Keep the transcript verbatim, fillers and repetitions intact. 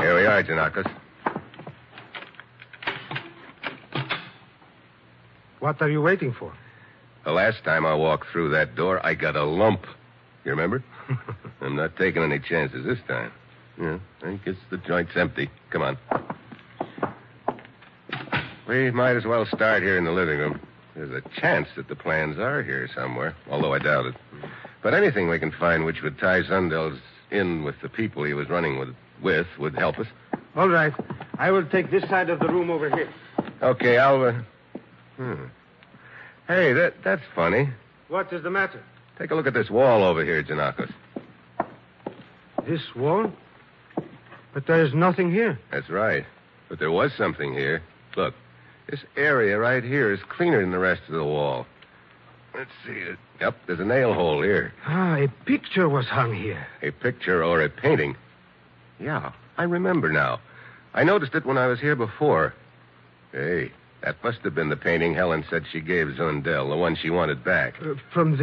Here we are, Janakis. What are you waiting for? The last time I walked through that door, I got a lump. You remember? I'm not taking any chances this time. Yeah, I guess the joint's empty. Come on. We might as well start here in the living room. There's a chance that the plans are here somewhere, although I doubt it. But anything we can find which would tie Zundels in with the people he was running with, with would help us. All right. I will take this side of the room over here. Okay, I'll... Uh... Hmm. Hey, that that's funny. What is the matter? Take a look at this wall over here, Janakis. This wall? But there is nothing here. That's right. But there was something here. Look, this area right here is cleaner than the rest of the wall. Let's see. Yep, there's a nail hole here. Ah, a picture was hung here. A picture or a painting? Yeah, I remember now. I noticed it when I was here before. Hey, that must have been the painting Helen said she gave Zundel, the one she wanted back. Uh, from